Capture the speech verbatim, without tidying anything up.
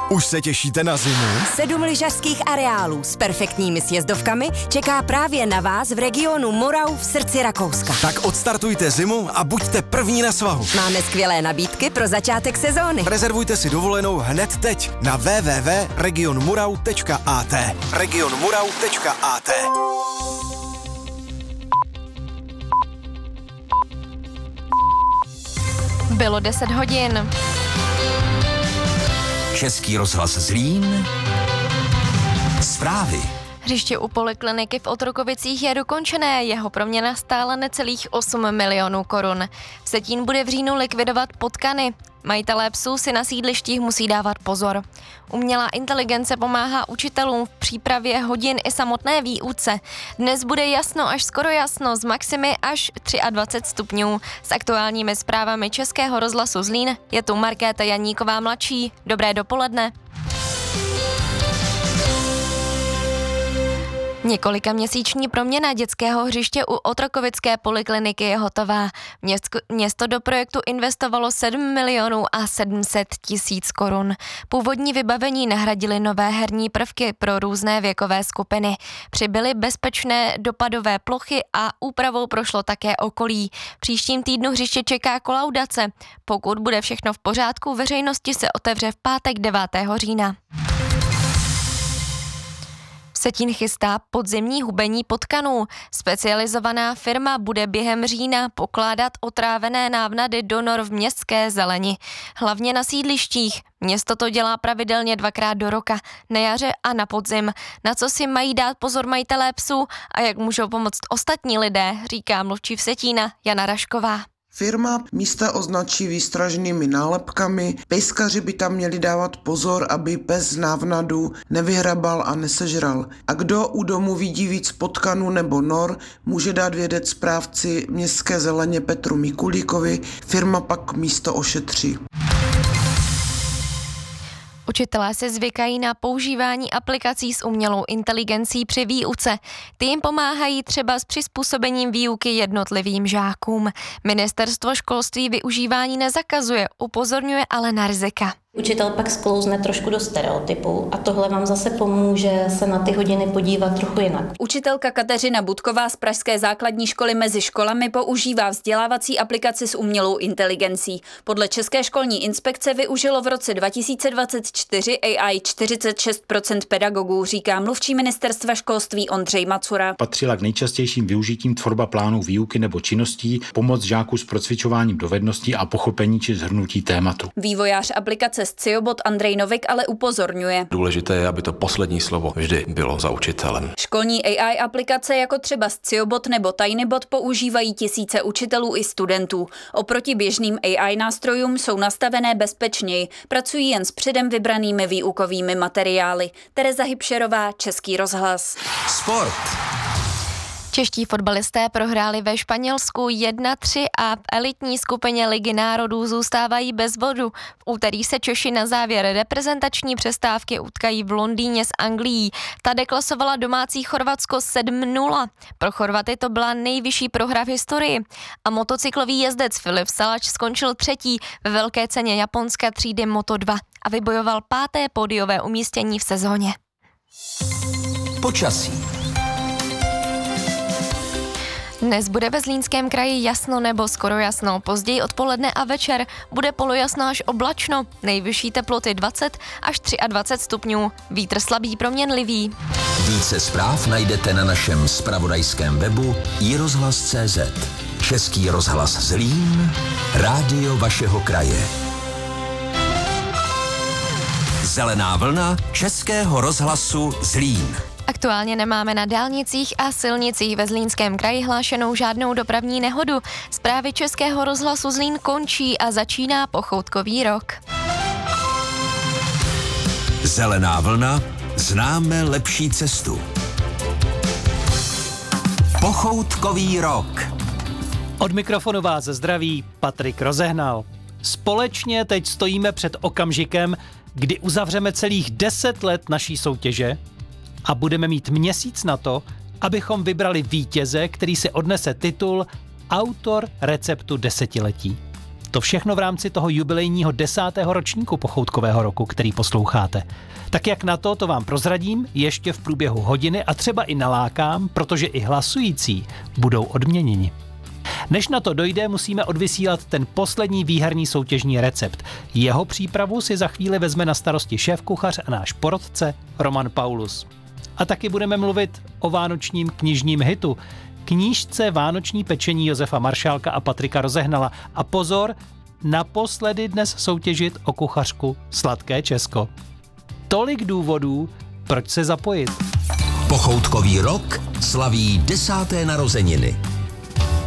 Už se těšíte na zimu? Sedm lyžařských areálů s perfektními sjezdovkami čeká právě na vás v regionu Morau v srdci Rakouska. Tak odstartujte zimu a buďte první na svahu. Máme skvělé nabídky pro začátek sezóny. Rezervujte si dovolenou hned teď na w w w tečka region murau tečka a t. region murau tečka a t. Bylo deset hodin. Český rozhlas Zlín. Zprávy. Hřiště u polikliniky v Otrokovicích je dokončené, jeho proměna stála necelých osm milionů korun. Vsetín bude v říjnu likvidovat potkany. Majitelé psů si na sídlištích musí dávat pozor. Umělá inteligence pomáhá učitelům v přípravě hodin i samotné výuce. Dnes bude jasno až skoro jasno, z maximy až dvacet tři stupňů. S aktuálními zprávami Českého rozhlasu Zlín je tu Markéta Janíková mladší. Dobré dopoledne. Několika měsíční proměna dětského hřiště u Otrokovické polikliniky je hotová. Město, město do projektu investovalo sedm milionů a sedm set tisíc korun. Původní vybavení nahradily nové herní prvky pro různé věkové skupiny. Přibyly bezpečné dopadové plochy a úpravou prošlo také okolí. Příštím týdnu hřiště čeká kolaudace. Pokud bude všechno v pořádku, veřejnosti se otevře v pátek devátého října. Vsetín chystá podzimní hubení potkanů. Specializovaná firma bude během října pokládat otrávené návnady do nor v městské zeleni. Hlavně na sídlištích. Město to dělá pravidelně dvakrát do roka, na jaře a na podzim. Na co si mají dát pozor majitelé psů a jak můžou pomoct ostatní lidé, říká mluvčí Vsetína Jana Rašková. Firma místa označí výstražnými nálepkami, pejskaři by tam měli dávat pozor, aby pes z návnadu nevyhrabal a nesežral. A kdo u domu vidí víc potkanů nebo nor, může dát vědět správci městské zeleně Petru Mikulíkovi, firma pak místo ošetří. Učitelé se zvykají na používání aplikací s umělou inteligencí při výuce. Ty jim pomáhají třeba s přizpůsobením výuky jednotlivým žákům. Ministerstvo školství využívání nezakazuje, upozorňuje ale na rizika. Učitel pak sklouzne trošku do stereotypu a tohle vám zase pomůže se na ty hodiny podívat trochu jinak. Učitelka Kateřina Budková z Pražské základní školy Mezi školami používá vzdělávací aplikaci s umělou inteligencí. Podle České školní inspekce využilo v roce dva tisíce dvacet čtyři A I čtyřicet šest procent pedagogů, říká mluvčí ministerstva školství Ondřej Macura. Patřila k nejčastějším využitím tvorba plánů výuky nebo činností, pomoc žáků s procvičováním dovedností a pochopení či shrnutí tématu. Vývojář aplikace Sciobot Andrej Novik ale upozorňuje. Důležité je, aby to poslední slovo vždy bylo za učitelem. Školní A I aplikace jako třeba Sciobot nebo Tinybot používají tisíce učitelů i studentů. Oproti běžným A I nástrojům jsou nastavené bezpečněji, pracují jen s předem vybranými výukovými materiály. Tereza Hybšerová, Český rozhlas. Sport. Čeští fotbalisté prohráli ve Španělsku jedna tři a v elitní skupině Ligy národů zůstávají bez bodu. V úterý se Češi na závěr reprezentační přestávky utkají v Londýně s Anglií. Ta deklasovala domácí Chorvatsko sedm nula. Pro Chorvaty to byla nejvyšší prohra v historii. A motocyklový jezdec Filip Salač skončil třetí ve velké ceně Japonska třídy Moto dva a vybojoval páté pódiové umístění v sezóně. Počasí. Dnes bude ve Zlínském kraji jasno nebo skoro jasno, později odpoledne a večer bude polojasno až oblačno, nejvyšší teploty dvacet až dvacet tři stupňů, vítr slabý proměnlivý. Více zpráv najdete na našem zpravodajském webu i rozhlas tečka cé zet. Český rozhlas Zlín, rádio vašeho kraje. Zelená vlna Českého rozhlasu Zlín. Aktuálně nemáme na dálnicích a silnicích ve Zlínském kraji hlášenou žádnou dopravní nehodu. Zprávy Českého rozhlasu Zlín končí a začíná pochoutkový rok. Zelená vlna, známe lepší cestu. Pochoutkový rok. Od mikrofonu vás zdraví Patrik Rozehnal. Společně teď stojíme před okamžikem, kdy uzavřeme celých deset let naší soutěže a budeme mít měsíc na to, abychom vybrali vítěze, který si odnese titul Autor receptu desetiletí. To všechno v rámci toho jubilejního desátého ročníku Pochoutkového roku, který posloucháte. Tak jak na to, to vám prozradím ještě v průběhu hodiny a třeba i nalákám, protože i hlasující budou odměněni. Než na to dojde, musíme odvysílat ten poslední výherní soutěžní recept. Jeho přípravu si za chvíli vezme na starosti šéfkuchař a náš porodce Roman Paulus. A taky budeme mluvit o vánočním knižním hitu, knížce Vánoční pečení Josefa Maršálka a Patrika Rozehnala. A pozor, naposledy dnes soutěžit o kuchařku Sladké Česko. Tolik důvodů, proč se zapojit. Pochoutkový rok slaví desáté narozeniny.